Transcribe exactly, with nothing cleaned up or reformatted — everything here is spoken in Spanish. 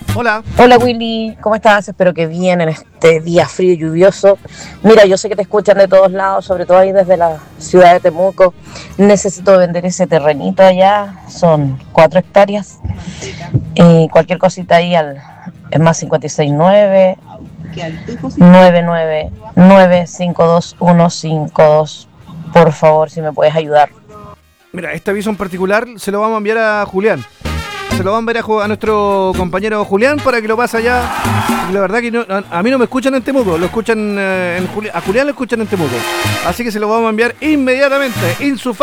Hola. Hola Willy, ¿cómo estás? Espero que bien en este día frío y lluvioso. Mira, yo sé que te escuchan de todos lados, sobre todo ahí desde la ciudad de Temuco. Necesito vender ese terrenito allá, son cuatro hectáreas. Eh, cualquier cosita ahí al es más cincuenta y seis nueve nueve nueve nueve cinco dos uno cinco dos. Por favor, si me puedes ayudar. Mira, este aviso en particular se lo vamos a enviar a Julián. Se lo vamos a enviar a, a nuestro compañero Julián para que lo pase allá. Porque la verdad que no, a, a mí no me escuchan en Temuco, lo escuchan eh, en Juli- a Julián lo escuchan en Temuco. Así que se lo vamos a enviar inmediatamente. Insufable.